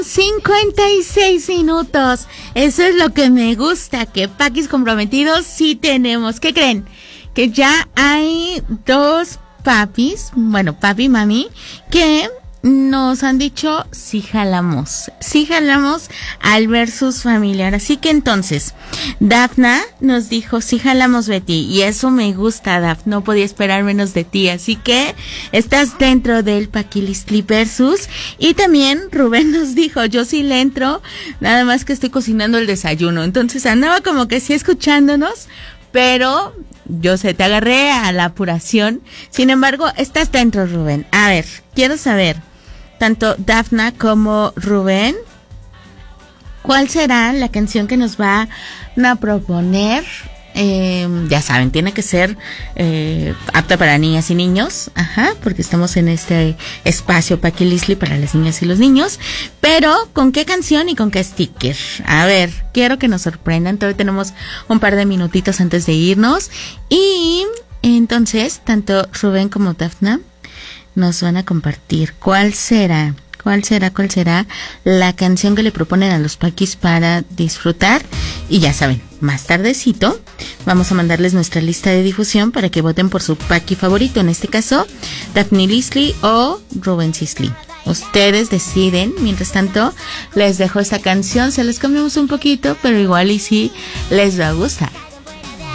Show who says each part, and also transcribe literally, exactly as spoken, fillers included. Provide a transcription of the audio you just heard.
Speaker 1: cincuenta y seis minutos. Eso es lo que me gusta, que Paquis comprometidos sí tenemos. ¿Qué creen? Que ya hay dos papis, bueno, papi y mami, que nos han dicho sí jalamos, sí jalamos al versus familiar. Así que entonces, Dafna nos dijo sí jalamos, Betty, y eso me gusta, Daf, no podía esperar menos de ti, así que estás dentro del Paquilistli versus. Y también Rubén nos dijo yo sí le entro, nada más que estoy cocinando el desayuno, entonces andaba como que sí escuchándonos, pero yo sé, te agarré a la apuración. Sin embargo, estás dentro, Rubén. A ver, quiero saber, tanto Dafna como Rubén, ¿cuál será la canción que nos van a proponer? Eh, ya saben, tiene que ser eh, apta para niñas y niños, ajá, porque estamos en este espacio Paquilistli para las niñas y los niños. Pero, ¿con qué canción y con qué sticker? A ver, quiero que nos sorprendan. Todavía tenemos un par de minutitos antes de irnos. Y entonces, tanto Rubén como Dafna nos van a compartir cuál será, cuál será, cuál será la canción que le proponen a los Paquis para disfrutar. Y ya saben, más tardecito vamos a mandarles nuestra lista de difusión para que voten por su Paqui favorito, en este caso Daphne Lisli o Rubén Cisli. Ustedes deciden. Mientras tanto, les dejo esta canción, se les cambiamos un poquito, pero igual y sí les va a gustar.